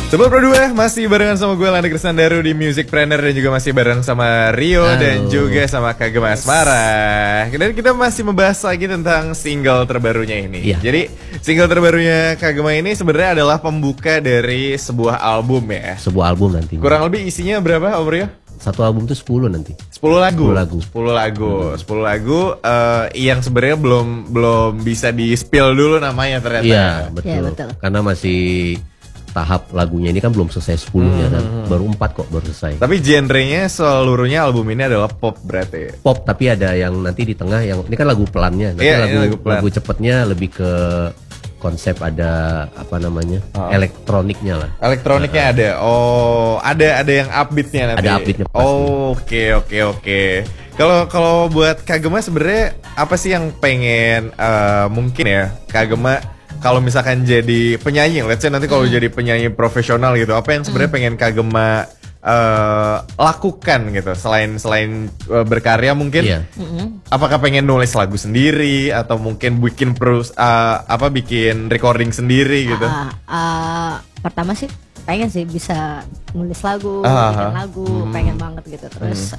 Sobat Pro 2 masih barengan sama gue Landa Kristandaru di Musicpreneur dan juga masih bareng sama Rio. Halo. Dan juga sama Kagem Asmara. Dan kita masih membahas lagi tentang single terbarunya ini. Iya. Jadi single terbarunya Kagem ini sebenarnya adalah pembuka dari sebuah album ya. Sebuah album nanti. Kurang lebih isinya berapa Om Rio? Satu album tuh 10 nanti. 10 lagu. 10 lagu yang sebenarnya belum bisa di-spill dulu namanya ternyata. Iya, betul. Ya, betul. Karena masih tahap lagunya ini kan belum selesai 10-nya kan. Baru 4 kok baru selesai. Tapi genrenya seluruhnya album ini adalah pop berarti. Pop, tapi ada yang nanti di tengah yang ini kan lagu pelannya. Nanti lagu cepetnya lebih ke konsep ada apa namanya? Elektroniknya lah. Elektroniknya ada. Oh, ada yang upbeatnya nanti. Ada upbeatnya pasti. Oh, oke. Kalau buat Kagema sebenarnya apa sih yang pengen mungkin ya Kagema kalau misalkan jadi penyanyi, let's say nanti kalau jadi penyanyi profesional gitu, apa yang sebenarnya pengen Kagema lakukan gitu selain berkarya mungkin? Iya. Apakah pengen nulis lagu sendiri atau mungkin bikin bikin recording sendiri gitu? Pertama sih pengen sih bisa nulis lagu, bikin lagu, pengen banget gitu. Terus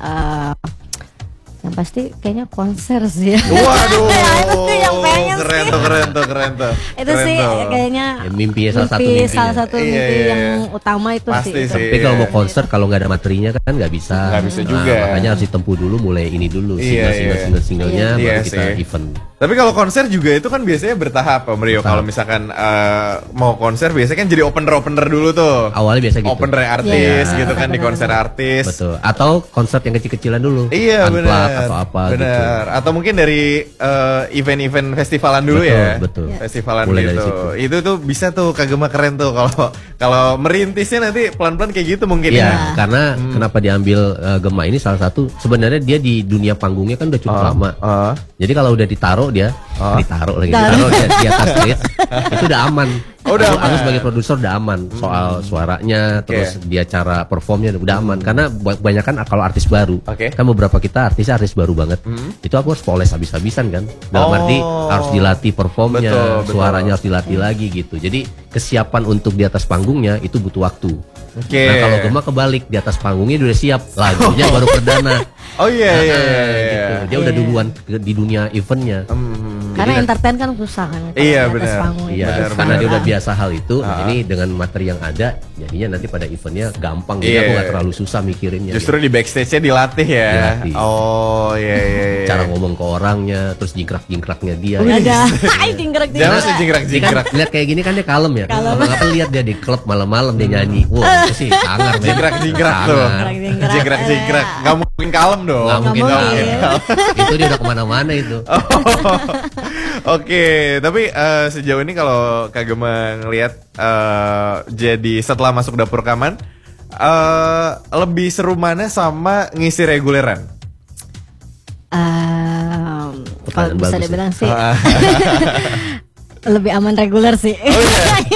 yang pasti kayaknya konser sih ya. Waduh, itu yang pengen keren tuh. Itu sih kayaknya ya, mimpi salah satu mimpi yang utama itu pasti sih. Tapi kalau mau konser kalau nggak ada materinya kan nggak bisa. Nggak bisa juga. Makanya harus ditempuh dulu, mulai ini dulu single-singlenya baru kita event. Tapi kalau konser juga itu kan biasanya bertahap Om Rio. Kalau misalkan mau konser biasanya kan jadi opener dulu tuh. Awalnya biasa gitu. Opener artis gitu kan di konser artis. Betul. Atau konser yang kecil-kecilan dulu. Iya benar. Atau apa bener. Gitu. Atau mungkin dari event-event festivalan dulu betul. Festivalan mulai gitu. Itu tuh bisa tuh Kagema keren tuh kalau merintisnya nanti pelan-pelan kayak gitu mungkin ya. Karena kenapa diambil Gema ini salah satu sebenarnya dia di dunia panggungnya kan udah cukup lama. Jadi kalau udah ditaruh ditaruh di atas stage itu udah aman. Aku sebagai produser udah aman soal suaranya, terus dia cara performnya udah aman. Karena kebanyakan kalau artis baru, kan beberapa kita artis baru banget, itu aku harus poles habis-habisan kan. Dalam arti harus dilatih performnya, suaranya harus dilatih lagi gitu. Jadi kesiapan untuk di atas panggungnya itu butuh waktu. Nah kalau Gema kebalik, di atas panggungnya udah siap, lagunya baru perdana. Gitu. Dia udah duluan di dunia eventnya. Karena entertain kan susah kan. Iya benar. Karena dia udah biasa hal itu. Ini dengan materi yang ada, jadinya nanti pada eventnya gampang. Jadi aku nggak terlalu susah mikirinnya. Justru di backstage-nya dilatih ya. Dilatih. Oh iya. Cara ngomong ke orangnya, terus jingkrak-jingkraknya dia. Jangan jingkrak-jingkrak. Lihat kayak gini kan dia kalem ya. Apa lihat dia di klub malam-malam dia nyanyi. Wah itu sih sangar. Jingkrak tuh. Jingkrak. Gak mungkin kalem dong. Gak mungkin. Itu dia udah kemana-mana itu. Oke, tapi sejauh ini kalau Kagema ngelihat jadi setelah masuk dapur rekaman lebih seru mana sama ngisi reguleran? Kalau bisa dibilang sih lebih aman reguler sih.